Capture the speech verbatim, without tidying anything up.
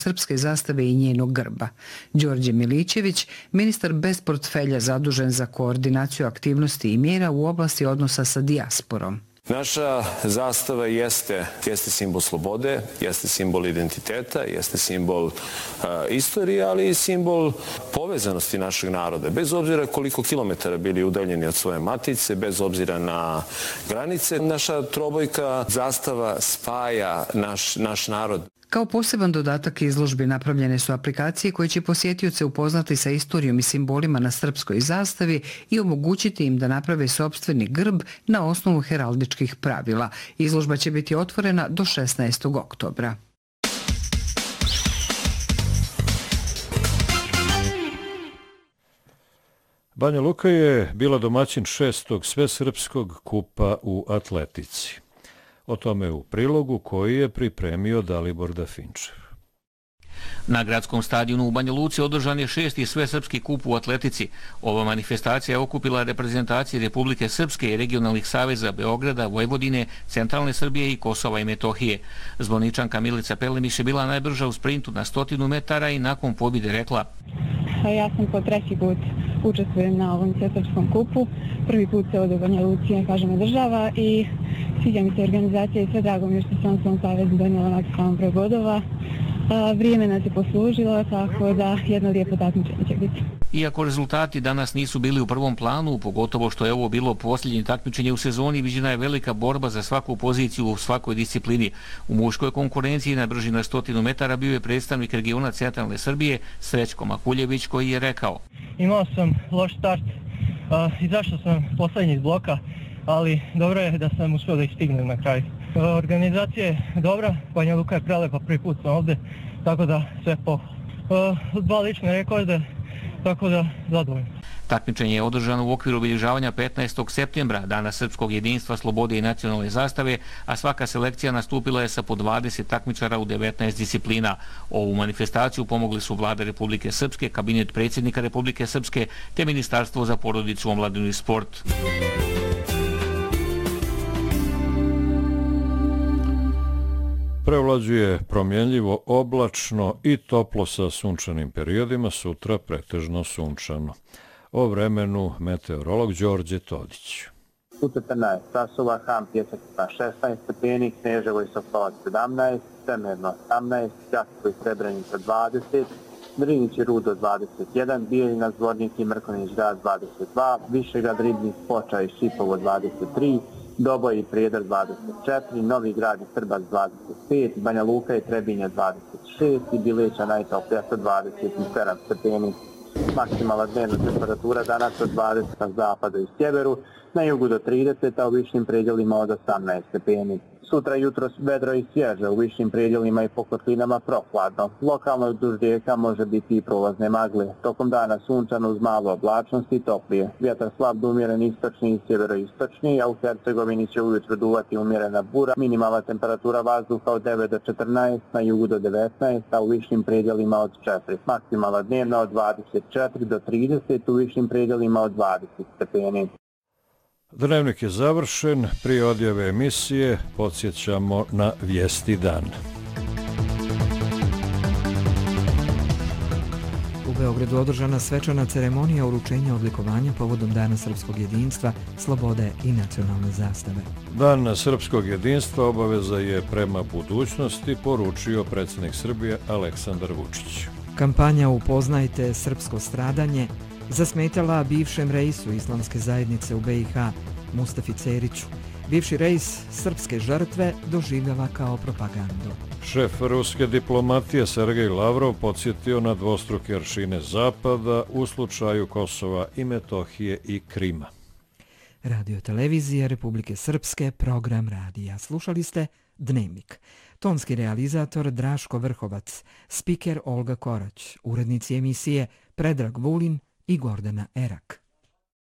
srpske zastave i njenog grba. Đorđe Milićević, ministar bez portfelja zadužen za koordinaciju aktivnosti i mjera u oblasti odnosa sa dijasporom. Naša zastava jeste, jeste simbol slobode, jeste simbol identiteta, jeste simbol uh, istorije, ali i simbol povezanosti našeg naroda. Bez obzira koliko kilometara bili udaljeni od svoje matice, bez obzira na granice, naša trobojka zastava spaja naš, naš narod. Kao poseban dodatak izložbi napravljene su aplikacije koje će posjetioce upoznati sa istorijom i simbolima na srpskoj zastavi i omogućiti im da naprave sopstveni grb na osnovu heraldičkih pravila. Izložba će biti otvorena do šesnaestog oktobra. Banja Luka je bila domaćin šestog svesrpskog kupa u atletici. O tome u prilogu koji je pripremio Dalibor Dafinčev. Na gradskom stadionu u Banja Luci održan je šesti svesrpski kup u atletici. Ova manifestacija je okupila reprezentacije Republike Srpske i regionalnih saveza Beograda, Vojvodine, Centralne Srbije i Kosova i Metohije. Zvoničanka Milica Pelemiš je bila najbrža u sprintu na stotinu metara i nakon pobjede rekla: Ja sam po treći put učestvujem na ovom svesrpskom kupu. Prvi put se od Banja Luci, kažem, država i sviđa mi se organizacija i sve drago mi je što sam svom savezu donijela maksimalan broj bodova. Vrijeme nas je poslužilo, tako da jedno lijepo takmičenje će biti. Iako rezultati danas nisu bili u prvom planu, pogotovo što je ovo bilo posljednje takmičenje u sezoni, viđena je velika borba za svaku poziciju u svakoj disciplini. U muškoj konkurenciji na brži na stotinu metara bio je predstavnik regiona Centralne Srbije Srećko Makuljević koji je rekao: Imao sam loš start, izašao sam posljednji iz bloka, ali dobro je da sam uspio da ih stignem na kraju. Organizacija je dobra, Banja Luka je prelepa, prvi put sam ovdje, tako da sve pohvala. Dva lične rekorde, tako da zadovoljno. Takmičenje je održano u okviru obilježavanja petnaestog septembra, Dana srpskog jedinstva, slobode i nacionalne zastave, a svaka selekcija nastupila je sa po dvadeset takmičara u devetnaest disciplina. Ovu manifestaciju pomogli su Vlada Republike Srpske, Kabinet predsjednika Republike Srpske te Ministarstvo za porodicu, omladinu i sport. Prevlađuje promjenljivo oblačno i toplo sa sunčanim periodima, sutra pretežno sunčano. O vremenu meteorolog Đorđe Todić. U četrnaest časova Ham Pjesak na šesnaest stepeni, Kneževo i Sokolac sedamnaest, Semerno osamnaest, Đakovo i Srebrenica dvadeset, Drinić i Rudo dvadeset jedan, Bijeljina, Zvornik i Mrkonjić grad dvadeset dva, Višegrad, Ribnik, Ploča i Šipovo dvadeset tri, Doboj i Prijedor dvadeset četiri, Novi Grad i Srbac dvadeset pet, Banja Luka i Trebinje dvadeset šest i Bileća najtoplija sa dvadeset sedam stepeni. Maksimalna dnevna temperatura danas od dvadeset na zapadu i sjeveru, na jugu do trideset, a u višim predjelima od osamnaest stepeni. Sutra jutro vedro i svježe, u višim predjelima i po kotlinama prohladno. Lokalno duž rijeka može biti i prolazne magle. Tokom dana sunčano uz malo oblačnosti i toplije. Vjetar slab do umjeren istočni i sjeveroistočni, a u Hercegovini će ujutro duvati umjerena bura. Minimalna temperatura vazduha od devet do četrnaest, na jugu do devetnaest, a u višim predjelima od četiri. Maksimalna dnevna od dvadeset četiri do trideset, u višim predjelima od dvadeset stepeni. Dnevnik je završen, prije odjave emisije podsjećamo na vijesti dan. U Beogradu održana svečana ceremonija uručenja odlikovanja povodom Dana srpskog jedinstva, slobode i nacionalne zastave. Dan srpskog jedinstva obaveza je prema budućnosti, poručio predsjednik Srbije Aleksandar Vučić. Kampanja Upoznajte srpsko stradanje zasmetala bivšem reisu islamske zajednice u be i ha Mustafi Ceriću. Bivši reis srpske žrtve doživljava kao propagandu. Šef ruske diplomatije Sergej Lavrov podsjetio na dvostruke aršine Zapada u slučaju Kosova i Metohije i Krima. Radio televizija Republike Srpske, program radija. Slušali ste Dnevnik. Tonski realizator Draško Vrhovac, spiker Olga Korać, urednici emisije Predrag Vulin i Gordana Erak.